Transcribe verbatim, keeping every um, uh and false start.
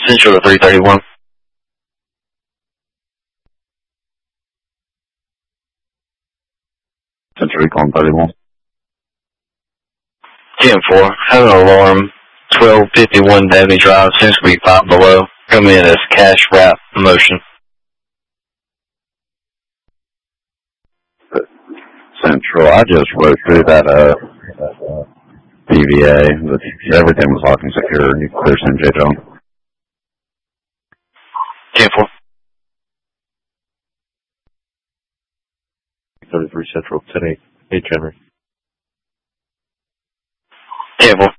Central to three thirty-one. Central Recon thirty-one. ten four. Have an alarm. twelve fifty-one Dabney Drive. Seems to be five below. Come in as cash wrap motion. Central. I just wrote through that uh, P V A. Everything was locked and secure. You clear San J. John. ten four. thirty-three Central, ten eight. Hey, Henry. ten four.